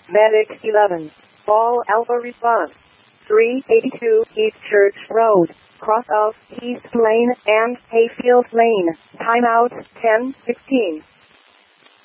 Medic 11. All Alpha response. 382 East Church Road, cross of East Lane and Hayfield Lane. Timeout 10:16.